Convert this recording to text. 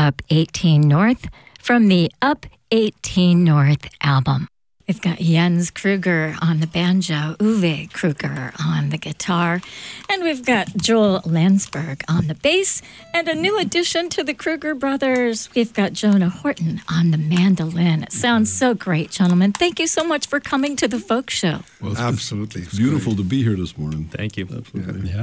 Up 18 North from the Up 18 North album. We've got Jens Kruger on the banjo, Uwe Kruger on the guitar, and we've got Joel Landsberg on the bass, and a new addition to the Kruger brothers, we've got Jonah Horton on the mandolin. It sounds so great, gentlemen. Thank you so much for coming to the Folk Show. Well, Absolutely. It's beautiful to be here this morning. Thank you. Absolutely. Yeah.